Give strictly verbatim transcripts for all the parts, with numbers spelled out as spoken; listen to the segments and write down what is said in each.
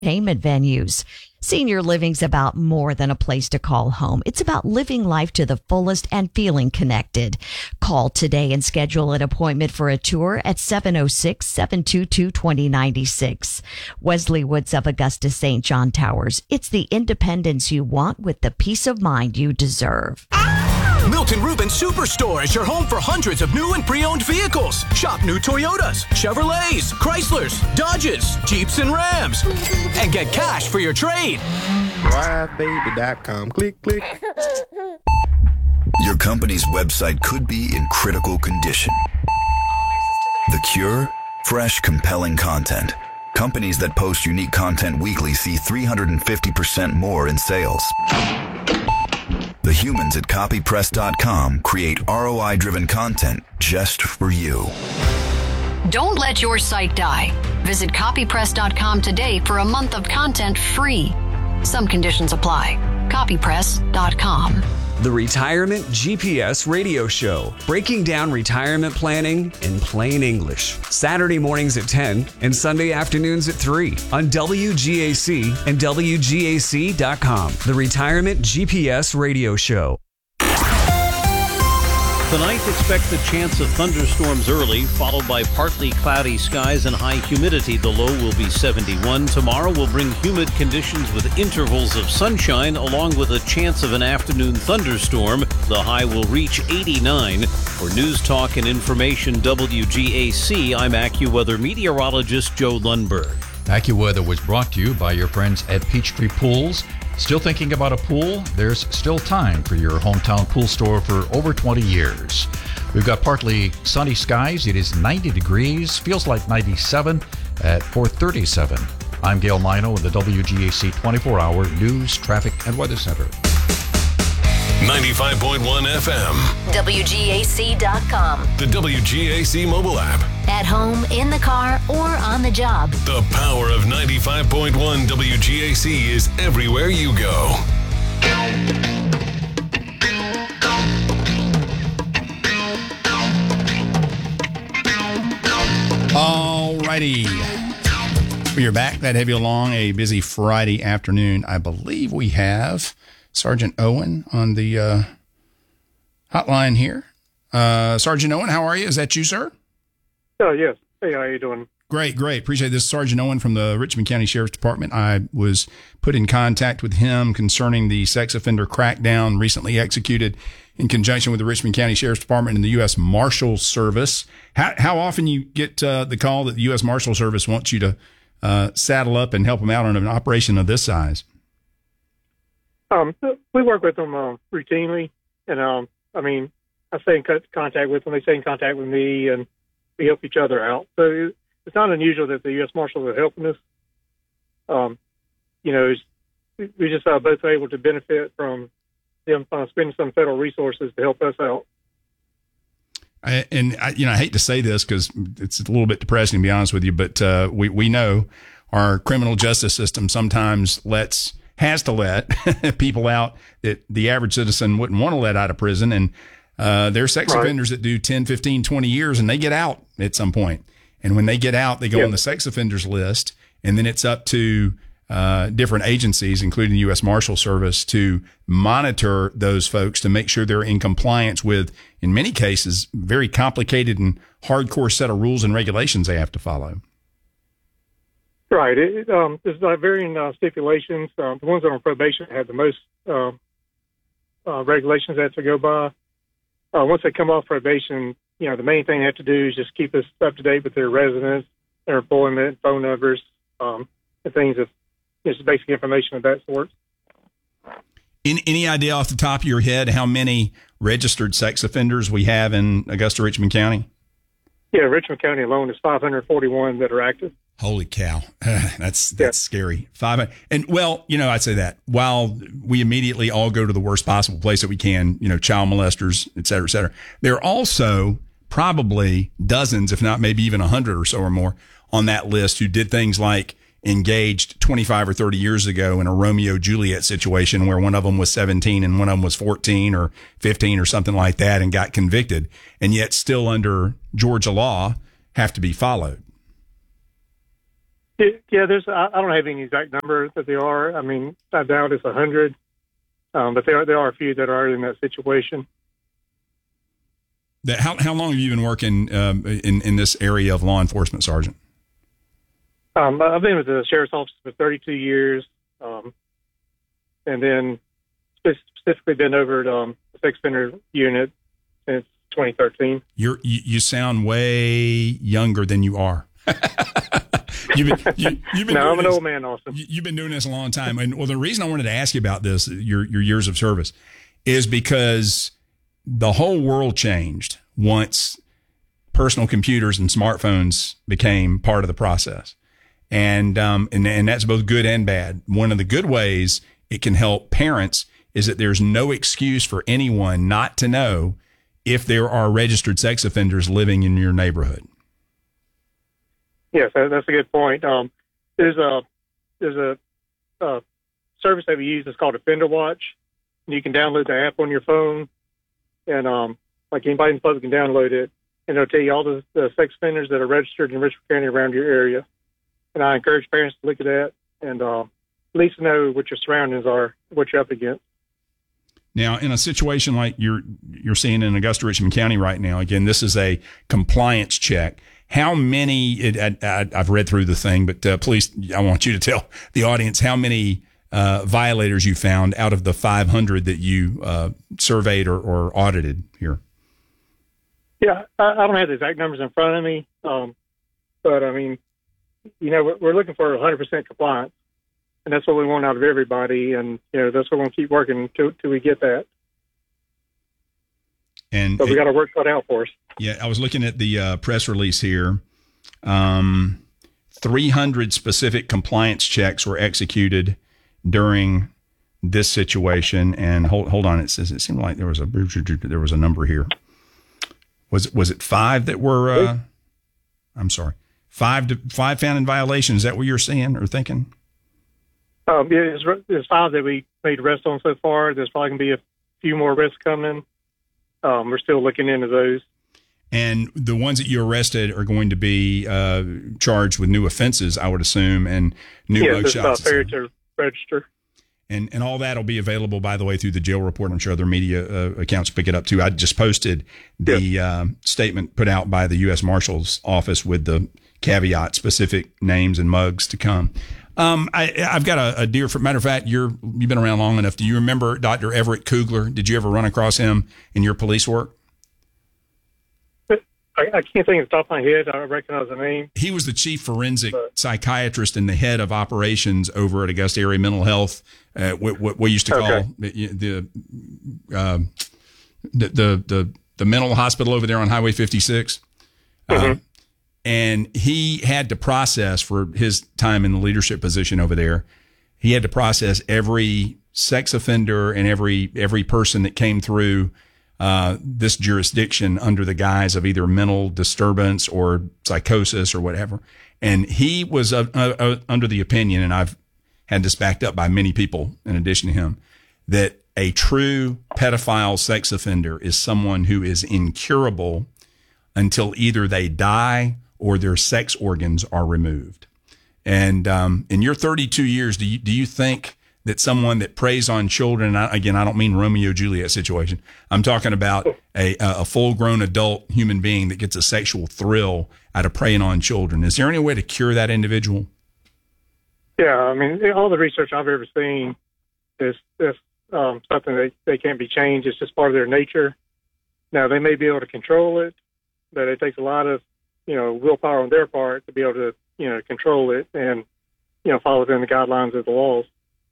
entertainment venues. Senior living's about more than a place to call home. It's about living life to the fullest and feeling connected. Call today and schedule an appointment for a tour at seven oh six, seven two two, two oh nine six. Wesley Woods of Augusta Saint John Towers. It's the independence you want with the peace of mind you deserve. Milton Rubin Superstore is your home for hundreds of new and pre-owned vehicles. Shop new Toyotas, Chevrolets, Chryslers, Dodges, Jeeps, and Rams. And get cash for your trade. drive baby dot com. Click, click. Your company's website could be in critical condition. The cure? Fresh, compelling content. Companies that post unique content weekly see three hundred fifty percent more in sales. The humans at copy press dot com create R O I-driven content just for you. Don't let your site die. Visit copy press dot com today for a month of content free. Some conditions apply. copy press dot com. The Retirement G P S Radio Show, breaking down retirement planning in plain English. Saturday mornings at ten and Sunday afternoons at three on W G A C and W G A C dot com. The Retirement G P S Radio Show. Tonight, expect a chance of thunderstorms early, followed by partly cloudy skies and high humidity. The low will be seventy-one. Tomorrow will bring humid conditions with intervals of sunshine, along with a chance of an afternoon thunderstorm. The high will reach eighty-nine. For News Talk and Information W G A C, I'm AccuWeather meteorologist Joe Lundberg. AccuWeather was brought to you by your friends at Peachtree Pools. Still thinking about a pool? There's still time for your hometown pool store for over twenty years. We've got partly sunny skies. It is ninety degrees. Feels like ninety-seven at four thirty-seven. I'm Gail Mino in the W G A C twenty-four hour News, Traffic, and Weather Center. ninety-five point one F M. W G A C dot com. The W G A C mobile app. At home, in the car, or on the job. The power of ninety-five point one W G A C is everywhere you go. All righty. We are back. That heavy along a busy Friday afternoon. I believe we have Sergeant Owen on the uh, hotline here. Uh, Sergeant Owen, how are you? Is that you, sir? Oh, yes. Hey, how are you doing? Great, great. Appreciate this. Sergeant Owen from the Richmond County Sheriff's Department. I was put in contact with him concerning the sex offender crackdown recently executed in conjunction with the Richmond County Sheriff's Department and the U S Marshals Service. How, how often you get uh, the call that the U S Marshals Service wants you to uh, saddle up and help them out on an operation of this size? Um, we work with them uh, routinely, and um, I mean, I stay in contact with them. They stay in contact with me, and we help each other out. So it's not unusual that the U S Marshals are helping us. Um, you know, it's, we just uh, both are able to benefit from them uh, spending some federal resources to help us out. I, and I, you know, I hate to say this because it's a little bit depressing, to be honest with you, but uh, we we know our criminal justice system sometimes lets has to let people out that the average citizen wouldn't want to let out of prison, and uh, there are sex right. offenders that do ten, fifteen, twenty years, and they get out at some point. And when they get out, they go yeah. on the sex offenders list, and then it's up to uh, different agencies, including the U S Marshal Service, to monitor those folks to make sure they're in compliance with, in many cases, very complicated and hardcore set of rules and regulations they have to follow. Right. It, um, there's uh, varying uh, stipulations. Uh, the ones that are on probation have the most uh, uh, regulations that have to go by. Uh, once they come off probation, you know, the main thing they have to do is just keep us up to date with their residence, their employment, phone numbers, um, and things of just basic information of that sort. In, any idea off the top of your head how many registered sex offenders we have in Augusta, Richmond County? Yeah, Richmond County alone is five hundred forty-one that are active. Holy cow. that's that's yeah. scary. Five. And, well, you know, I'd say that while we immediately all go to the worst possible place that we can, you know, child molesters, et cetera, et cetera, there are also probably dozens, if not maybe even a hundred or so or more on that list who did things like engaged twenty-five or thirty years ago in a Romeo Juliet situation where one of them was seventeen and one of them was fourteen or fifteen or something like that and got convicted, and yet still under Georgia law have to be followed. Yeah, there's. I I don't have any exact number that they are. I mean, I doubt it's a hundred, um, but there are there are a few that are in that situation. That how how long have you been working um, in in this area of law enforcement, Sergeant? Um, I've been with the sheriff's office for thirty-two years, um, and then specifically been over at um, the sex offender unit since twenty thirteen. You're you, you sound way younger than you are. You've been, you, you've been no, I'm an this, old man, Austin. You, you've been doing this a long time, and well, the reason I wanted to ask you about this, your your years of service, is because the whole world changed once personal computers and smartphones became part of the process. And, um, and, and that's both good and bad. One of the good ways it can help parents is that there's no excuse for anyone not to know if there are registered sex offenders living in your neighborhood. Yes, that's a good point. Um, there's a, there's a, a service that we use that's called Offender Watch. You can download the app on your phone, and um, like anybody in the public can download it, and it'll tell you all the, the sex offenders that are registered in Richmond County around your area. And I encourage parents to look at that and uh, at least know what your surroundings are, what you're up against. Now, in a situation like you're you're seeing in Augusta, Richmond County right now, again, this is a compliance check. How many? It, I, I, I've read through the thing, but uh, please, I want you to tell the audience how many uh, violators you found out of the five hundred that you uh, surveyed or, or audited here. Yeah, I, I don't have the exact numbers in front of me, um, but I mean, you know, we're, we're looking for one hundred percent compliance, and that's what we want out of everybody, and you know, that's what we're going to keep working until, until we get that. And so we got to work cut out for us. Yeah, I was looking at the uh, press release here. Um, three hundred specific compliance checks were executed during this situation. And hold hold on, it says it seemed like there was a there was a number here. Was was it five that were? Uh, I'm sorry, five to, five found in violation. Is that what you're seeing or thinking? Um, yeah, there's, there's five that we made arrests on so far. There's probably going to be a few more arrests coming. Um, we're still looking into those. And the ones that you arrested are going to be uh, charged with new offenses, I would assume, and new yeah, mug it's shots. Uh, fair to register. And and all that will be available, by the way, through the jail report. I'm sure other media uh, accounts pick it up too. I just posted the yeah. uh, statement put out by the U S Marshal's office with the caveat, specific names and mugs to come. Um, I, I've got a, a dear, matter of fact, you're, you've been around long enough. Do you remember Doctor Everett Kugler? Did you ever run across him in your police work? I, I can't think of the top of my head. I recognize the name. He was the chief forensic but, psychiatrist and the head of operations over at Augusta Area Mental Health, uh, what, what we used to call okay. the, the, uh, the, the, the, the mental hospital over there on Highway fifty-six. Mm-hmm. Uh, And he had to process, for his time in the leadership position over there, he had to process every sex offender and every every person that came through uh, this jurisdiction under the guise of either mental disturbance or psychosis or whatever. And he was uh, uh, under the opinion, and I've had this backed up by many people in addition to him, that a true pedophile sex offender is someone who is incurable until either they die or their sex organs are removed. And um, in your thirty-two years, do you, do you think that someone that preys on children, and I, again, I don't mean Romeo Juliet situation, I'm talking about a, a full-grown adult human being that gets a sexual thrill out of preying on children. Is there any way to cure that individual? Yeah, I mean, all the research I've ever seen is, is um, something that they can't be changed. It's just part of their nature. Now, they may be able to control it, but it takes a lot of you know, willpower on their part to be able to, you know, control it and, you know, follow within the guidelines of the laws.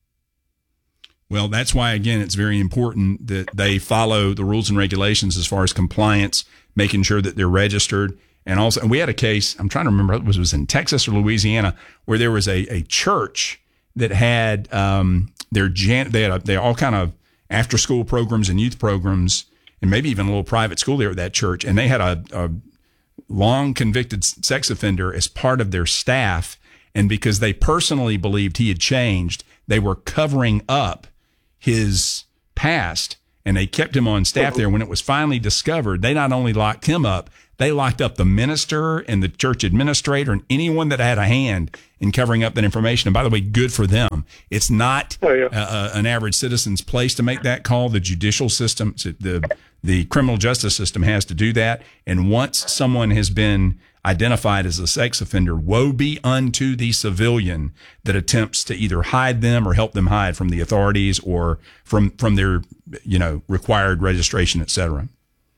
Well, that's why, again, it's very important that they follow the rules and regulations as far as compliance, making sure that they're registered. And also, and we had a case, I'm trying to remember, it was, it was in Texas or Louisiana, where there was a, a church that had um, their, jan- they had a, they all kind of after school programs and youth programs, and maybe even a little private school there at that church. And they had a, a long convicted sex offender as part of their staff. And because they personally believed he had changed, they were covering up his past, and they kept him on staff there. When it was finally discovered, they not only locked him up, They locked up the minister and the church administrator and anyone that had a hand in covering up that information. And by the way, good for them. It's not oh, yeah. uh, an average citizen's place to make that call. The judicial system, the the criminal justice system has to do that. And once someone has been identified as a sex offender, woe be unto the civilian that attempts to either hide them or help them hide from the authorities or from from their, you know, required registration, et cetera.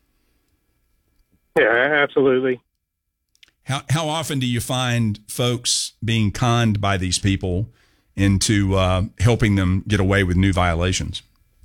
Yeah, absolutely. How how often do you find folks being conned by these people into uh, helping them get away with new violations?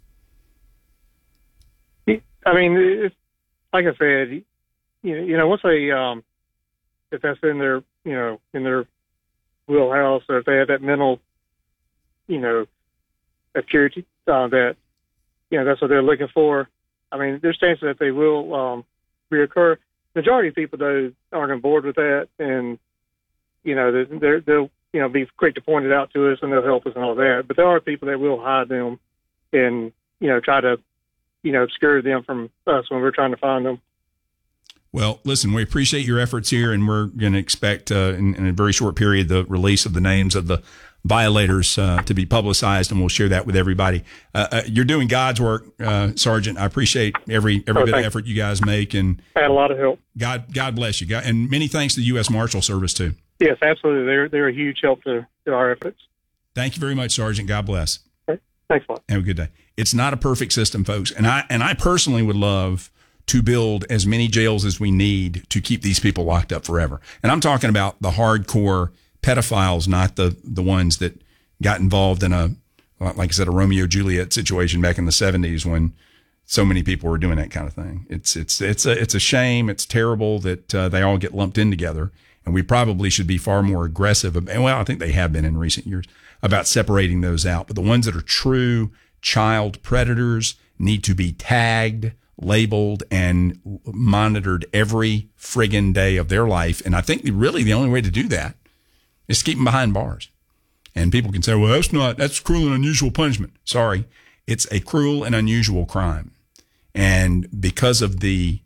I mean, it's, like I said, you know, you know, once they, um, if that's in their, you know, in their wheelhouse, or if they have that mental, you know, acuity uh, that, you know, that's what they're looking for. I mean, there's chances that they will um, reoccur. Majority of people, though, aren't on board with that, and you know, they're, they'll you know be quick to point it out to us, and they'll help us and all that. But there are people that will hide them, and you know, try to you know obscure them from us when we're trying to find them. Well, listen, we appreciate your efforts here, and we're going to expect uh, in, in a very short period the release of the names of the violators uh, to be publicized, and we'll share that with everybody. Uh, uh, you're doing God's work, uh, Sergeant. I appreciate every every oh, bit of effort you guys make, and I had a lot of help. God God bless you, God, and many thanks to the U S Marshal Service too. Yes, absolutely. They're they're a huge help to, to our efforts. Thank you very much, Sergeant. God bless. Okay. Thanks a lot. Have a good day. It's not a perfect system, folks, and I and I personally would love to build as many jails as we need to keep these people locked up forever. And I'm talking about the hardcore pedophiles, not the, the ones that got involved in a, like I said, a Romeo Juliet situation back in the seventies when so many people were doing that kind of thing. It's, it's, it's a, it's a shame. It's terrible that uh, they all get lumped in together. And we probably should be far more aggressive. And well, I think they have been in recent years about separating those out. But the ones that are true child predators need to be tagged, labeled, and monitored every friggin' day of their life. And I think really the only way to do that is to keep them behind bars. And people can say, well, that's not, that's cruel and unusual punishment. Sorry. It's a cruel and unusual crime. And because of the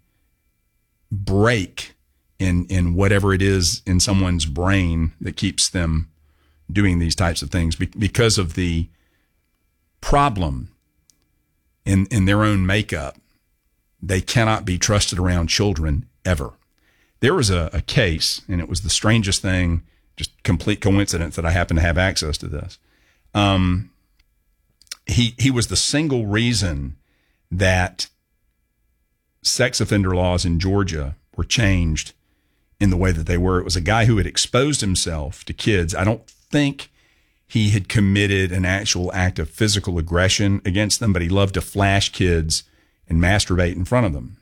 break in, in whatever it is in someone's brain that keeps them doing these types of things, because of the problem in, in their own makeup, they cannot be trusted around children ever. There was a, a case, and it was the strangest thing, just complete coincidence that I happen to have access to this. Um, he he was the single reason that sex offender laws in Georgia were changed in the way that they were. It was a guy who had exposed himself to kids. I don't think he had committed an actual act of physical aggression against them, but he loved to flash kids and masturbate in front of them.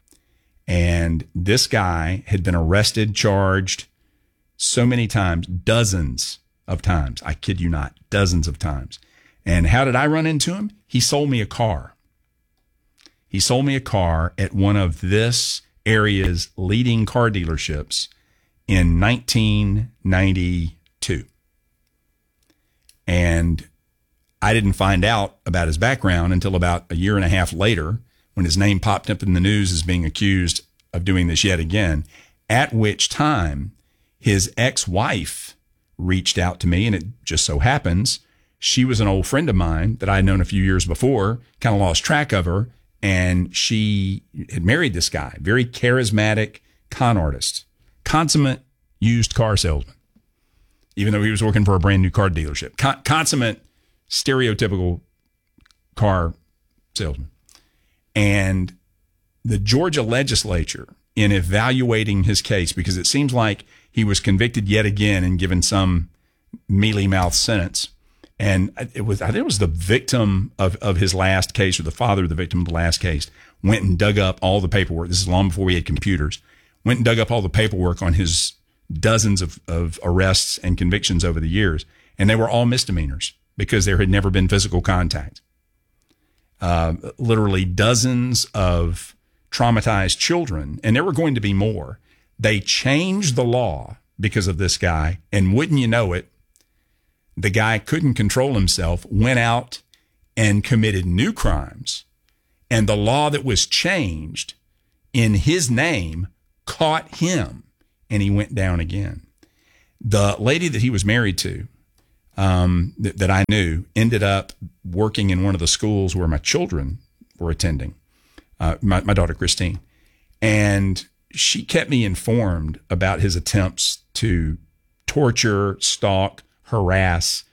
And this guy had been arrested, charged so many times, dozens of times. I kid you not, dozens of times. And how did I run into him? He sold me a car. He sold me a car at one of this area's leading car dealerships in nineteen ninety-two. And I didn't find out about his background until about a year and a half later, when his name popped up in the news as being accused of doing this yet again, at which time his ex-wife reached out to me, and it just so happens she was an old friend of mine that I had known a few years before, kind of lost track of her, and she had married this guy, very charismatic con artist, consummate used car salesman, even though he was working for a brand new car dealership, Con- consummate stereotypical car salesman. And the Georgia legislature, in evaluating his case, because it seems like he was convicted yet again and given some mealy-mouthed sentence, and it was, I think it was the victim of, of his last case, or the father of the victim of the last case, went and dug up all the paperwork. This is long before we had computers. Went and dug up all the paperwork on his dozens of, of arrests and convictions over the years, and they were all misdemeanors because there had never been physical contact. Uh, literally dozens of traumatized children, and there were going to be more. They changed the law because of this guy, and wouldn't you know it, the guy couldn't control himself, went out and committed new crimes, and the law that was changed in his name caught him, and he went down again. The lady that he was married to, um, that, that I knew, ended up working in one of the schools where my children were attending, uh, my, my daughter Christine. And she kept me informed about his attempts to torture, stalk, harass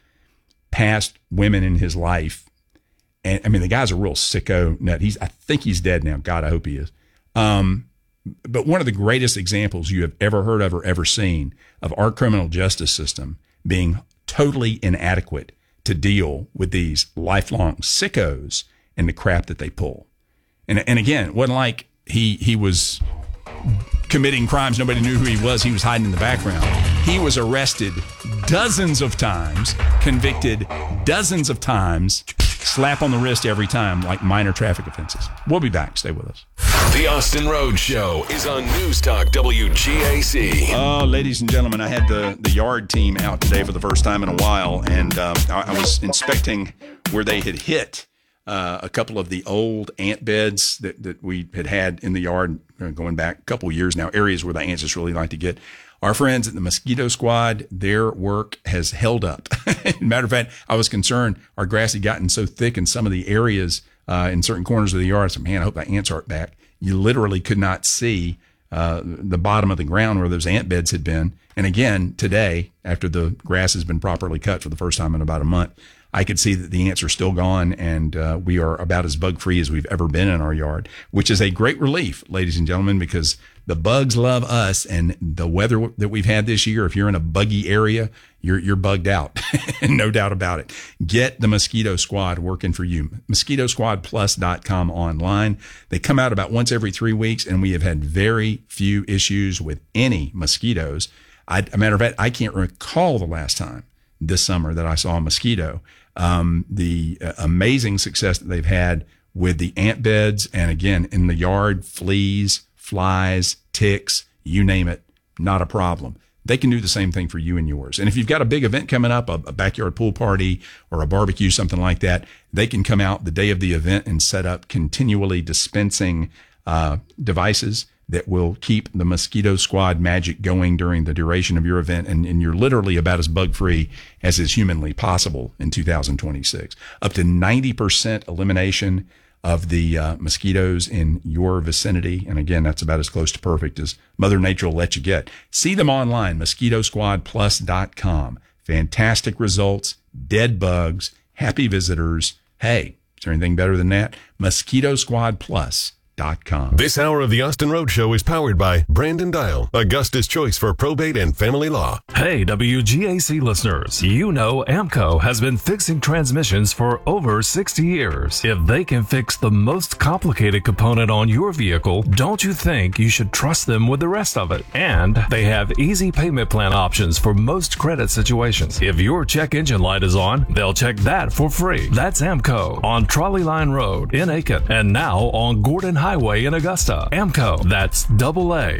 past women in his life. And I mean, the guy's a real sicko nut. He's, I think he's dead now. God, I hope he is. Um, but one of the greatest examples you have ever heard of or ever seen of our criminal justice system being totally inadequate to deal with these lifelong sickos and the crap that they pull. And, and again, it wasn't like he, he was committing crimes. Nobody knew who he was. He was hiding in the background. He was arrested dozens of times, convicted dozens of times, slap on the wrist every time, like minor traffic offenses. We'll be back. Stay with us. The Austin Rhodes Show is on News Talk W G A C. Oh, ladies and gentlemen, I had the, the yard team out today for the first time in a while, and um, I, I was inspecting where they had hit uh, a couple of the old ant beds that, that we had had in the yard going back a couple of years now, areas where the ants just really like to get. Our friends at the Mosquito Squad, their work has held up. Matter of fact, I was concerned our grass had gotten so thick in some of the areas uh, in certain corners of the yard. I said, man, I hope the ants aren't back. You literally could not see uh, the bottom of the ground where those ant beds had been. And again, today, after the grass has been properly cut for the first time in about a month, I could see that the ants are still gone, and uh, we are about as bug-free as we've ever been in our yard, which is a great relief, ladies and gentlemen, because the bugs love us, and the weather that we've had this year, if you're in a buggy area, you're you're bugged out, no doubt about it. Get the Mosquito Squad working for you. mosquito squad plus dot com online. They come out about once every three weeks, and we have had very few issues with any mosquitoes. I, a matter of fact, I can't recall the last time this summer that I saw a mosquito. Um, the uh, amazing success that they've had with the ant beds, and again, in the yard, fleas, flies, ticks, you name it, not a problem. They can do the same thing for you and yours. And if you've got a big event coming up, a, a backyard pool party or a barbecue, something like that, they can come out the day of the event and set up continually dispensing uh, devices that will keep the Mosquito Squad magic going during the duration of your event. And, and you're literally about as bug-free as is humanly possible in two thousand twenty-six. Up to ninety percent elimination of the uh, mosquitoes in your vicinity. And again, that's about as close to perfect as Mother Nature will let you get. See them online, mosquito squad plus dot com. Fantastic results, dead bugs, happy visitors. Hey, is there anything better than that? mosquito squad plus dot com. This hour of the Austin Rhodes Show is powered by Brandon Dial, Augusta's choice for probate and family law. Hey, W G A C listeners, you know AMCO has been fixing transmissions for over sixty years. If they can fix the most complicated component on your vehicle, don't you think you should trust them with the rest of it? And they have easy payment plan options for most credit situations. If your check engine light is on, they'll check that for free. That's AMCO on Trolley Line Road in Aiken, and now on Gordon Highway in Augusta. AMCO, that's double A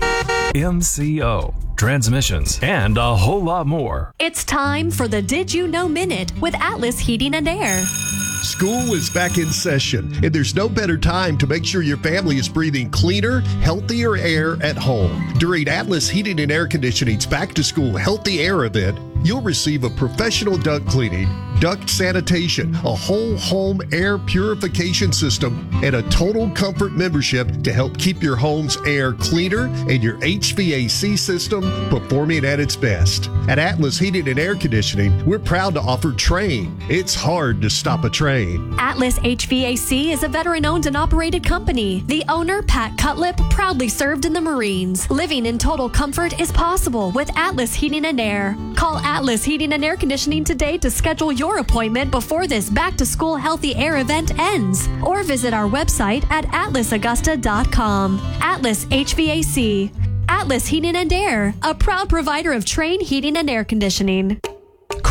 M C O. Transmissions, and a whole lot more. It's time for the Did You Know Minute with Atlas Heating and Air. School is back in session, and there's no better time to make sure your family is breathing cleaner, healthier air at home. During Atlas Heating and Air Conditioning's Back to School Healthy Air event, you'll receive a professional duct cleaning, duct sanitation, a whole home air purification system, and a total comfort membership to help keep your home's air cleaner and your H V A C system performing at its best. At Atlas Heating and Air Conditioning, we're proud to offer Train. It's hard to stop a train. Atlas H V A C is a veteran-owned and operated company. The owner, Pat Cutlip, proudly served in the Marines. Living in total comfort is possible with Atlas Heating and Air. Call Atlas Heating and Air Conditioning today to schedule your appointment before this back-to-school healthy air event ends. Or visit our website at atlas augusta dot com. Atlas H V A C. Atlas Heating and Air, a proud provider of Train Heating and Air Conditioning.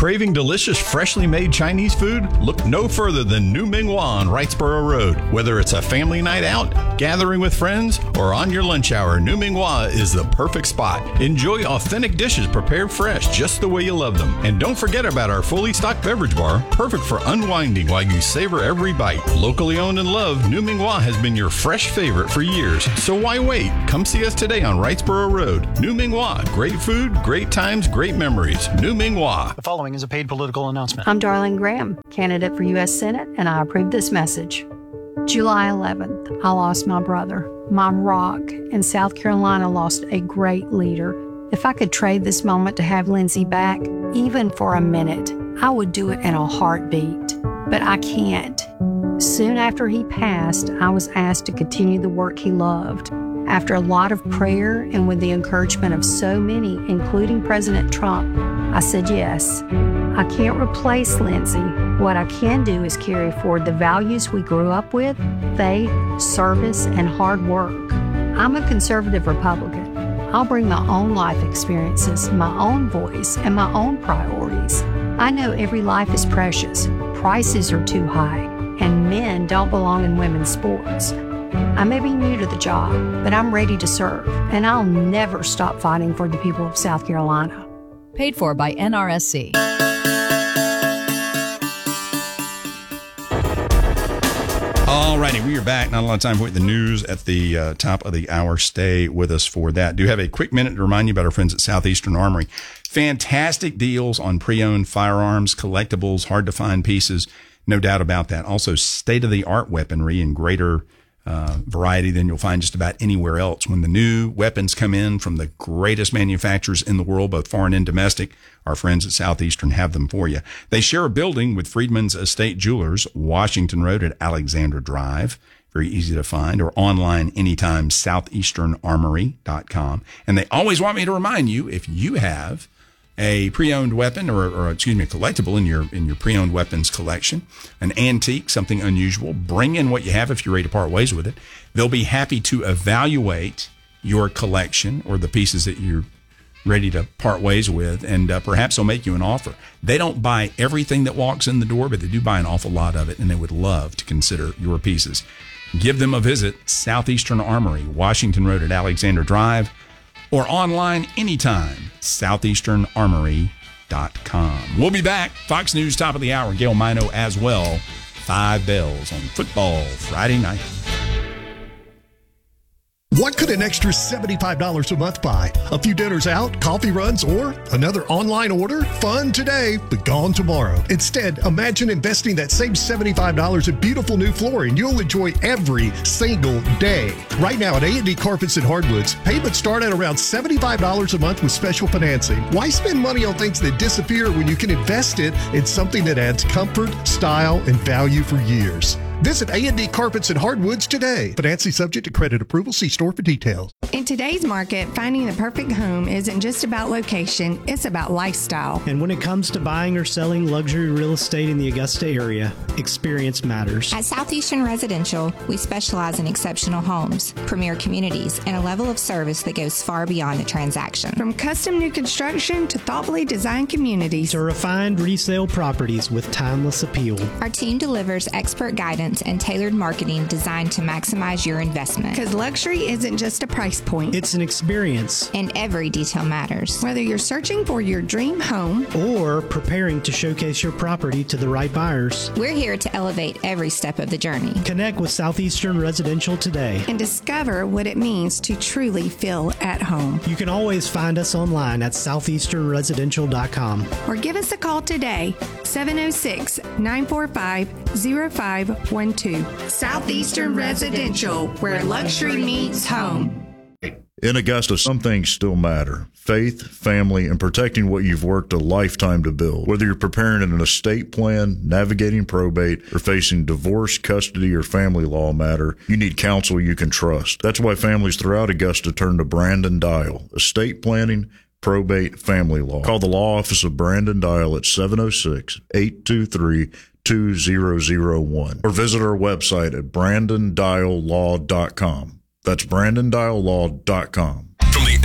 Craving delicious, freshly made Chinese food? Look no further than New Ming Hua on Wrightsboro Road. Whether it's a family night out, gathering with friends, or on your lunch hour, New Ming Hua is the perfect spot. Enjoy authentic dishes prepared fresh, just the way you love them. And don't forget about our fully stocked beverage bar, perfect for unwinding while you savor every bite. Locally owned and loved, New Ming Hua has been your fresh favorite for years. So why wait? Come see us today on Wrightsboro Road. New Ming Hua. Great food, great times, great memories. New Ming Hua. The following is a paid political announcement. I'm Darlene Graham, candidate for U S Senate, and I approve this message. July eleventh, I lost my brother. My rock, and South Carolina lost a great leader. If I could trade this moment to have Lindsey back, even for a minute, I would do it in a heartbeat. But I can't. Soon after he passed, I was asked to continue the work he loved. After a lot of prayer and with the encouragement of so many, including President Trump, I said yes. I can't replace Lindsey. What I can do is carry forward the values we grew up with: faith, service, and hard work. I'm a conservative Republican. I'll bring my own life experiences, my own voice, and my own priorities. I know every life is precious, prices are too high, and men don't belong in women's sports. I may be new to the job, but I'm ready to serve, and I'll never stop fighting for the people of South Carolina. Paid for by N R S C. All righty, we are back. Not a lot of time for the news at the uh, top of the hour. Stay with us for that. Do have a quick minute to remind you about our friends at Southeastern Armory. Fantastic deals on pre-owned firearms, collectibles, hard-to-find pieces. No doubt about that. Also, state-of-the-art weaponry in greater uh, variety than you'll find just about anywhere else. When the new weapons come in from the greatest manufacturers in the world, both foreign and domestic, our friends at Southeastern have them for you. They share a building with Freedman's Estate Jewelers, Washington Road at Alexander Drive. Very easy to find, or online anytime, southeastern armory dot com. And they always want me to remind you, if you have a pre-owned weapon or, or excuse me, a collectible in your in your pre-owned weapons collection, an antique, something unusual, bring in what you have if you're ready to part ways with it. They'll be happy to evaluate your collection or the pieces that you're ready to part ways with, and uh, perhaps they'll make you an offer. They don't buy everything that walks in the door, but they do buy an awful lot of it, and they would love to consider your pieces. Give them a visit, Southeastern Armory, Washington Road at Alexander Drive, or online anytime, southeastern armory dot com. We'll be back. Fox News, top of the hour. Gail Mino as well. Five bells on football Friday night. What could an extra seventy-five dollars a month buy? A few dinners out, coffee runs, or another online order? Fun today, but gone tomorrow. Instead, imagine investing that same seventy-five dollars in beautiful new flooring you'll enjoy every single day. Right now at A and D Carpets and Hardwoods, payments start at around seventy-five dollars a month with special financing. Why spend money on things that disappear when you can invest it in something that adds comfort, style, and value for years? Visit A and D Carpets and Hardwoods today. Financing subject to credit approval. See store for details. In today's market, finding the perfect home isn't just about location, it's about lifestyle. And when it comes to buying or selling luxury real estate in the Augusta area, experience matters. At Southeastern Residential, we specialize in exceptional homes, premier communities, and a level of service that goes far beyond the transaction. From custom new construction to thoughtfully designed communities to refined resale properties with timeless appeal. Our team delivers expert guidance and tailored marketing designed to maximize your investment. Because luxury isn't just a price point. It's an experience. And every detail matters. Whether you're searching for your dream home or preparing to showcase your property to the right buyers, we're here to elevate every step of the journey. Connect with Southeastern Residential today and discover what it means to truly feel at home. You can always find us online at southeastern residential dot com or give us a call today, seven oh six, nine four five, oh five one two. Southeastern Residential, where luxury meets home. In Augusta, some things still matter. Faith, family, and protecting what you've worked a lifetime to build. Whether you're preparing an estate plan, navigating probate, or facing divorce, custody, or family law matter, you need counsel you can trust. That's why families throughout Augusta turn to Brandon Dial. Estate planning, probate, family law. Call the law office of Brandon Dial at seven oh six, eight two three, two zero zero one or visit our website at brandon dial law dot com. That's brandon dial law dot com. From the A and D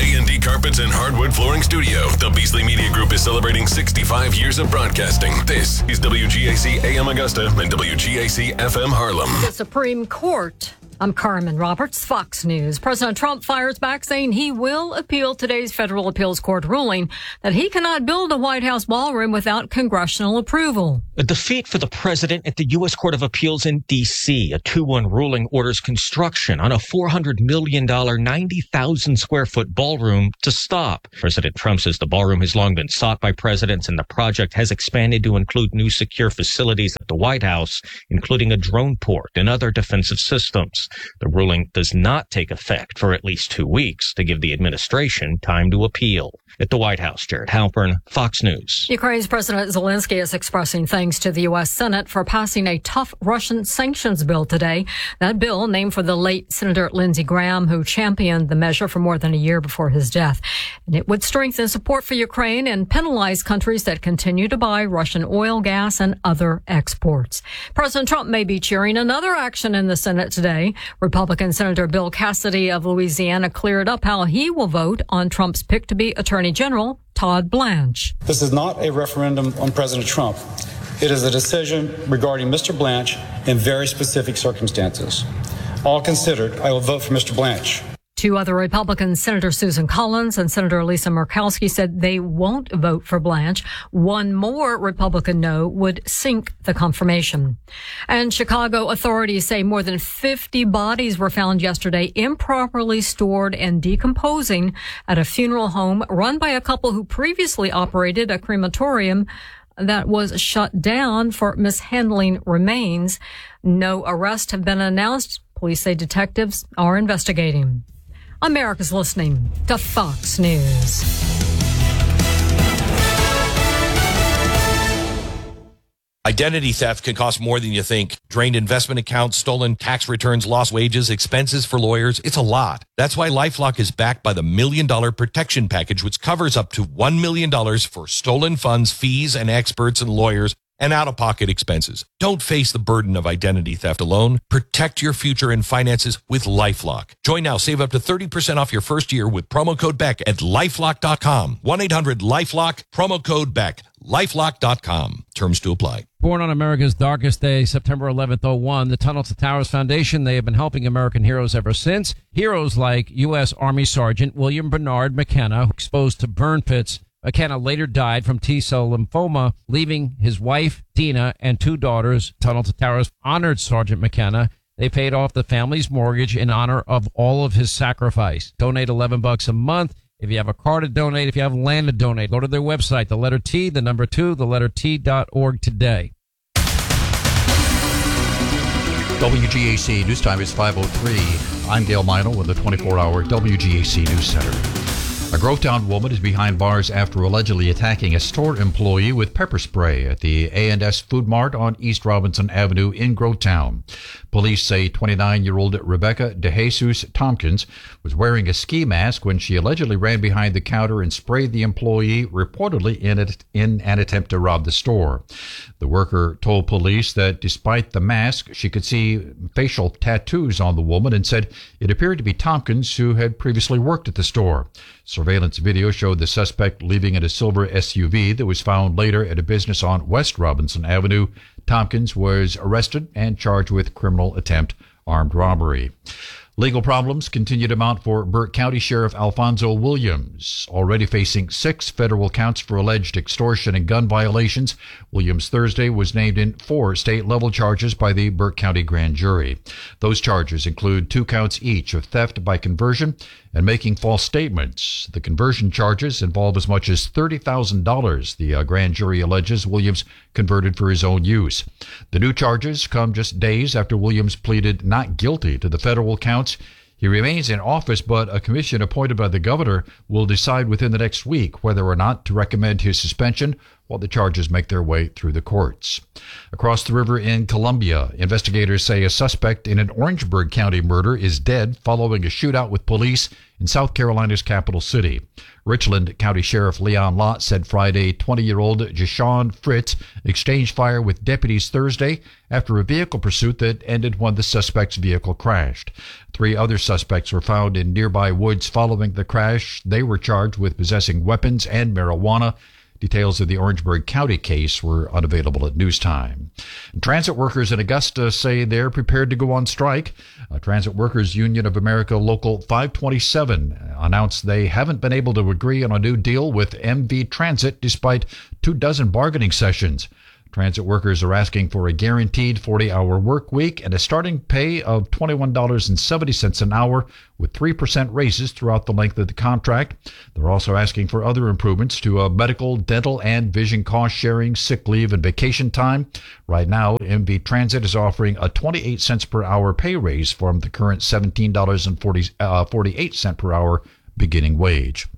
Carpets and Hardwood Flooring Studio. The Beasley Media Group is celebrating sixty-five years of broadcasting. This is W G A C A M Augusta and W G A C F M Harlem. The Supreme Court. I'm Carmen Roberts, Fox News. President Trump fires back saying he will appeal today's federal appeals court ruling that he cannot build a White House ballroom without congressional approval. A defeat for the president at the U S Court of Appeals in D C. A two one ruling orders construction on a four hundred million dollars, ninety thousand square foot ballroom to stop. President Trump says the ballroom has long been sought by presidents, and the project has expanded to include new secure facilities at the White House, including a drone port and other defensive systems. The ruling does not take effect for at least two weeks to give the administration time to appeal. At the White House, Jared Halpern, Fox News. Ukraine's President Zelensky is expressing thanks to the U S Senate for passing a tough Russian sanctions bill today. That bill, named for the late Senator Lindsey Graham, who championed the measure for more than a year before his death. And it would strengthen support for Ukraine and penalize countries that continue to buy Russian oil, gas, and other exports. President Trump may be cheering another action in the Senate today. Republican Senator Bill Cassidy of Louisiana cleared up how he will vote on Trump's pick to be Attorney General Todd Blanche. This is not a referendum on President Trump. It is a decision regarding Mister Blanche in very specific circumstances. All considered, I will vote for Mister Blanche. Two other Republicans, Senator Susan Collins and Senator Lisa Murkowski, said they won't vote for Blanche. One more Republican no would sink the confirmation. And Chicago authorities say more than fifty bodies were found yesterday improperly stored and decomposing at a funeral home run by a couple who previously operated a crematorium that was shut down for mishandling remains. No arrests have been announced. Police say detectives are investigating. America's listening to Fox News. Identity theft can cost more than you think. Drained investment accounts, stolen tax returns, lost wages, expenses for lawyers. It's a lot. That's why LifeLock is backed by the Million Dollar Protection Package, which covers up to one million dollars for stolen funds, fees, and experts and lawyers, and out-of-pocket expenses. Don't face the burden of identity theft alone. Protect your future and finances with LifeLock. Join now. Save up to thirty percent off your first year with promo code Beck at lifelock dot com. one eight hundred lifelock, promo code Beck. lifelock dot com. Terms to apply. Born on America's darkest day, September eleventh, oh one, the Tunnel to Towers Foundation, they have been helping American heroes ever since. Heroes like U S Army Sergeant William Bernard McKenna, exposed to burn pits. McKenna later died from T-cell lymphoma, leaving his wife, Dina, and two daughters. Tunnel to Towers honored Sergeant McKenna. They paid off the family's mortgage in honor of all of his sacrifice. Donate eleven bucks a month. If you have a car to donate, if you have land to donate, go to their website, the letter T, the number two, the letter T dot org today. W G A C News Time is five oh three. I'm Dale Meinel with the twenty-four hour W G A C News Center. A Grovetown woman is behind bars after allegedly attacking a store employee with pepper spray at the A and S Food Mart on East Robinson Avenue in Grovetown. Police say twenty-nine-year-old Rebecca DeJesus Tompkins was wearing a ski mask when she allegedly ran behind the counter and sprayed the employee, reportedly in, it, in an attempt to rob the store. The worker told police that despite the mask, she could see facial tattoos on the woman and said it appeared to be Tompkins, who had previously worked at the store. Surveillance video showed the suspect leaving in a silver S U V that was found later at a business on West Robinson Avenue. Tompkins was arrested and charged with criminal attempt armed robbery. Legal problems continue to mount for Burke County Sheriff Alfonso Williams, already facing six federal counts for alleged extortion and gun violations. Williams Thursday was named in four state-level charges by the Burke County Grand Jury. Those charges include two counts each of theft by conversion and making false statements. The conversion charges involve as much as thirty thousand dollars, the uh, grand jury alleges Williams converted for his own use. The new charges come just days after Williams pleaded not guilty to the federal counts. He remains in office, but a commission appointed by the governor will decide within the next week whether or not to recommend his suspension while the charges make their way through the courts. Across the river in Columbia, investigators say a suspect in an Orangeburg County murder is dead following a shootout with police in South Carolina's capital city. Richland County Sheriff Leon Lott said Friday twenty-year-old Jashawn Fritz exchanged fire with deputies Thursday after a vehicle pursuit that ended when the suspect's vehicle crashed. Three other suspects were found in nearby woods following the crash. They were charged with possessing weapons and marijuana. Details of the Orangeburg County case were unavailable at news time. And transit workers in Augusta say they're prepared to go on strike. Uh, Transit Workers Union of America Local five twenty-seven announced they haven't been able to agree on a new deal with M V Transit despite two dozen bargaining sessions. Transit workers are asking for a guaranteed forty-hour work week and a starting pay of twenty-one dollars and seventy cents an hour with three percent raises throughout the length of the contract. They're also asking for other improvements to uh, medical, dental, and vision cost sharing, sick leave, and vacation time. Right now, M V Transit is offering a twenty-eight cents per hour pay raise from the current seventeen dollars and forty-eight cents per hour beginning wage.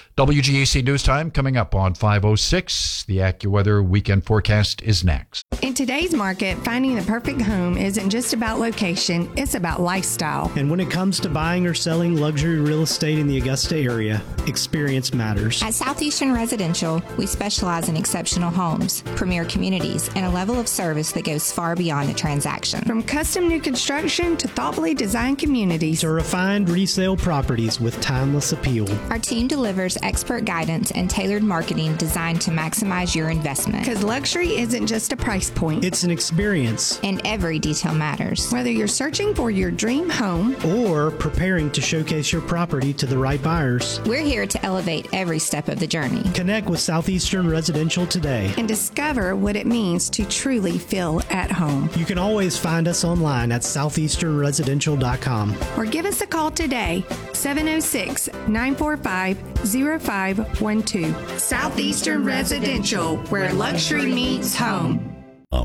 W G A C News Time coming up on five oh six. The AccuWeather weekend forecast is next. In today's market, finding the perfect home isn't just about location, it's about lifestyle. And when it comes to buying or selling luxury real estate in the Augusta area, experience matters. At Southeastern Residential, we specialize in exceptional homes, premier communities, and a level of service that goes far beyond the transaction. From custom new construction to thoughtfully designed communities to refined resale properties with timeless appeal. Our team delivers expert guidance and tailored marketing designed to maximize your investment. Because luxury isn't just a price point. It's an experience. And every detail matters. Whether you're searching for your dream home or preparing to showcase your property to the right buyers, we're here to elevate every step of the journey. Connect with Southeastern Residential today and discover what it means to truly feel at home. You can always find us online at southeastern residential dot com or give us a call today, seven oh six, nine four five, oh five one two. Southeastern Residential, where luxury meets home. Um.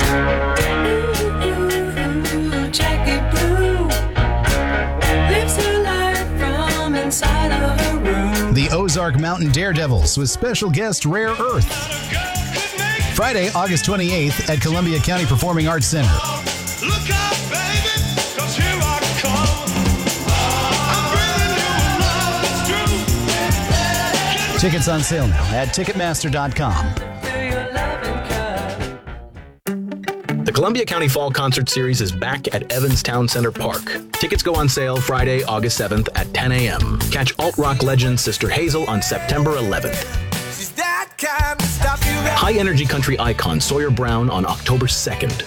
Jackie Blue lives her life from inside of her room. The Ozark Mountain Daredevils with special guest Rare Earth. Friday, August twenty-eighth at Columbia County Performing Arts Center. Look out, baby, 'cause here I come. Tickets on sale now at ticketmaster dot com. The Columbia County Fall Concert Series is back at Evans Town Center Park. Tickets go on sale Friday, August seventh at ten a.m. Catch alt-rock legend Sister Hazel on September eleventh. High-energy country icon Sawyer Brown on October second.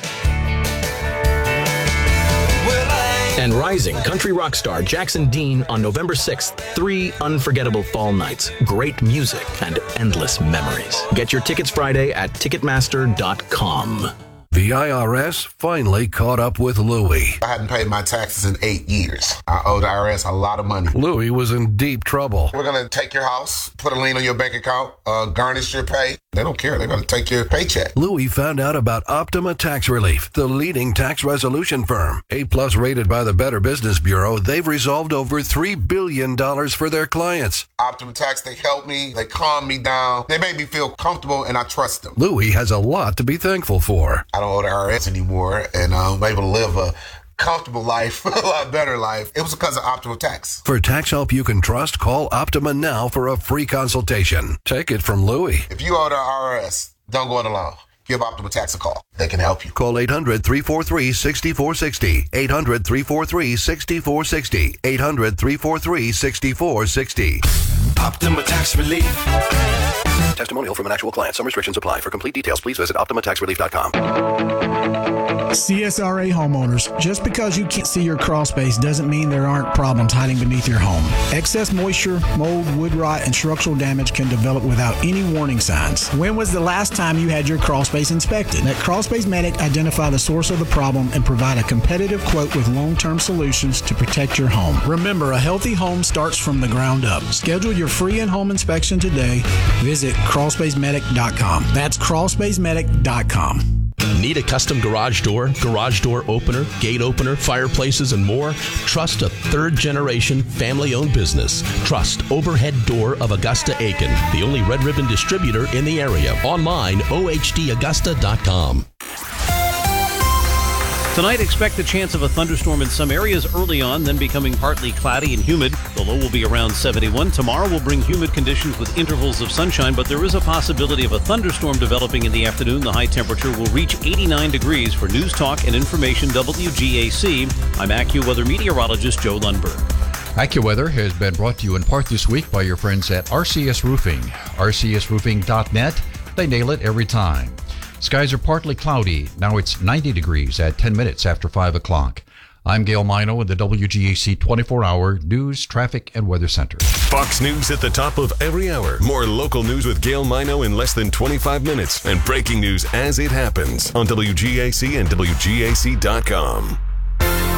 And rising country rock star Jackson Dean on November sixth. Three unforgettable fall nights, great music, and endless memories. Get your tickets Friday at ticketmaster dot com. The I R S finally caught up with Louie. I hadn't paid my taxes in eight years. I owe the I R S a lot of money. Louie was in deep trouble. We're going to take your house, put a lien on your bank account, uh, garnish your pay. They don't care. They're going to take your paycheck. Louie found out about Optima Tax Relief, the leading tax resolution firm. A-plus rated by the Better Business Bureau, they've resolved over three billion dollars for their clients. Optima Tax, they help me. They calm me down. They make me feel comfortable, and I trust them. Louie has a lot to be thankful for. I don't owe the I R S anymore, and I'm able to live a comfortable life, a lot better life. It was because of Optima Tax. For tax help you can trust, call Optima now for a free consultation. Take it from Louie. If you owe the I R S, don't go it alone. Give Optima Tax a call. They can help you. Call eight hundred, three four three, six four six zero. eight hundred, three four three, six four six zero. eight hundred, three four three, six four six zero. Optima Tax Relief. Testimonial from an actual client. Some restrictions apply. For complete details, please visit optima tax relief dot com. C S R A homeowners, just because you can't see your crawl space doesn't mean there aren't problems hiding beneath your home. Excess moisture, mold, wood rot, and structural damage can develop without any warning signs. When was the last time you had your crawl space inspected? Let Crawl Space Medic identify the source of the problem and provide a competitive quote with long-term solutions to protect your home. Remember, a healthy home starts from the ground up. Schedule your free in-home inspection today. Visit crawl space medic dot com. That's crawl space medic dot com. Need a custom garage door, garage door opener, gate opener, fireplaces, and more? Trust a third-generation, family-owned business. Trust Overhead Door of Augusta Aiken, the only Red Ribbon distributor in the area. Online, o h d augusta dot com. Tonight, expect the chance of a thunderstorm in some areas early on, then becoming partly cloudy and humid. The low will be around seventy-one. Tomorrow will bring humid conditions with intervals of sunshine, but there is a possibility of a thunderstorm developing in the afternoon. The high temperature will reach eighty-nine degrees. For News Talk and Information W G A C, I'm AccuWeather meteorologist Joe Lundberg. AccuWeather has been brought to you in part this week by your friends at R C S Roofing. R C S roofing dot net. They nail it every time. Skies are partly cloudy. Now it's ninety degrees at ten minutes after five o'clock. I'm Gail Mino in the W G A C twenty-four hour News, Traffic, and Weather Center. Fox News at the top of every hour. More local news with Gail Mino in less than twenty-five minutes. And breaking news as it happens on W G A C and W G A C dot com.